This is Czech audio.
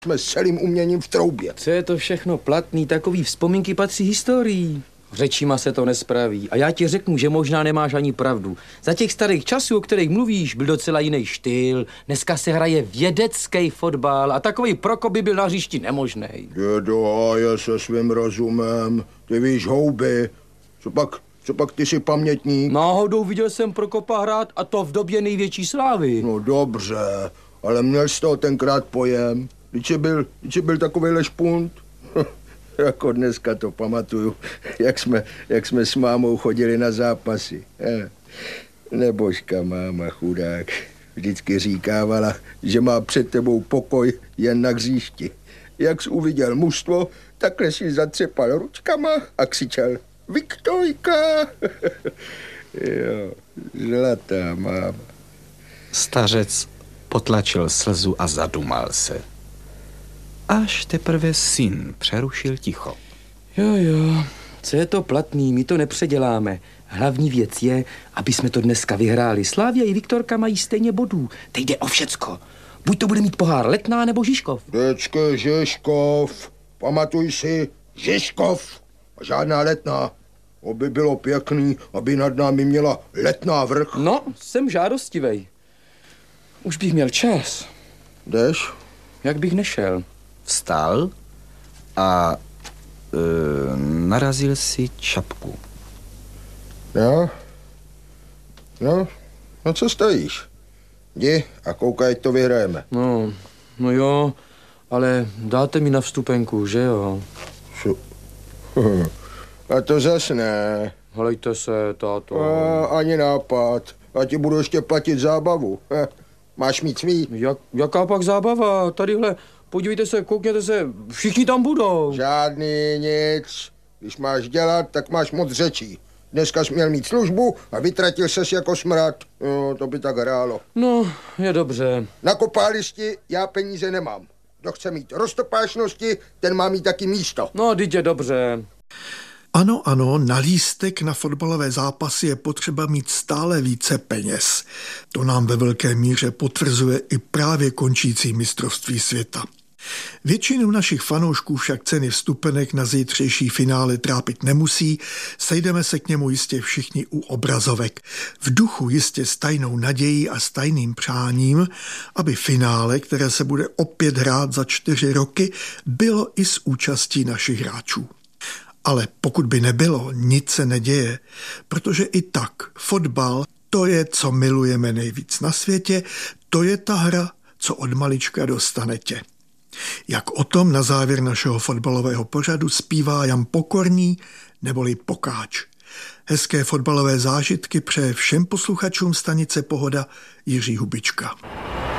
jsme s celým uměním v troubě. Co je to všechno platný, takový vzpomínky patří historií. Řečima se to nespraví. A já ti řeknu, že možná nemáš ani pravdu. Za těch starých časů, o kterých mluvíš, byl docela jiný štýl. Dneska se hraje vědecký fotbal a takový Prokop by byl na hřišti nemožnej. Dědo, je se svým rozumem. Ty víš houby. Co pak ty jsi pamětník? Náhodou viděl jsem Prokopa hrát a to v době největší slávy. No dobře, ale měl jsi toho tenkrát pojem. Když byl takovejhle špunt. Jako dneska to pamatuju, jak jsme s mámou chodili na zápasy. Nebožka máma, chudák, vždycky říkávala, že má před tebou pokoj jen na hřišti. Jak jsi uviděl mužstvo, takhle si zatřepal ručkama a křičel Viktorka. Jo, zlatá máma. Stařec potlačil slzu a zadumal se. Až teprve syn přerušil ticho. Jo, co je to platný, my to nepředěláme. Hlavní věc je, aby jsme to dneska vyhráli. Slávia i Viktorka mají stejně bodů. Teď jde o všecko. Buď to bude mít pohár Letná nebo Žižkov. Vždycky Žižkov. Pamatuj si, Žižkov. A žádná Letná. Aby bylo pěkný, aby nad námi měla Letná vrch. No, jsem žádostivej. Už bych měl čas. Jdeš? Jak bych nešel? Vstal a narazil si čapku. No co stojíš? Jdi a koukaj, to vyhrajeme. No jo, ale dáte mi na vstupenku, že jo? A to zas ne. Helejte se, táto. Ani nápad. A ti budu ještě platit zábavu. Máš mít svý. Jaká pak zábava? Tadyhle, podívejte se, koukněte se, všichni tam budou. Žádný nic. Když máš dělat, tak máš moc řečí. Dneska jsi měl mít službu a vytratil ses jako smrad. No, to by tak hrálo. No, je dobře. Na kopálišti já peníze nemám. Kdo chce mít roztopášnosti, ten má mít taky místo. No, teď je dobře. Ano, na lístek na fotbalové zápasy je potřeba mít stále více peněz. To nám ve velké míře potvrzuje i právě končící mistrovství světa. Většinu našich fanoušků však ceny vstupenek na zítřejší finále trápit nemusí, sejdeme se k němu jistě všichni u obrazovek. V duchu jistě s tajnou nadějí a s tajným přáním, aby finále, které se bude opět hrát za 4 roky, bylo i s účastí našich hráčů. Ale pokud by nebylo, nic se neděje, protože i tak fotbal, to je, co milujeme nejvíc na světě, to je ta hra, co od malička dostane tě. Jak o tom na závěr našeho fotbalového pořadu zpívá Jan Pokorný neboli Pokáč. Hezké fotbalové zážitky přeje všem posluchačům stanice Pohoda Jiří Hubička.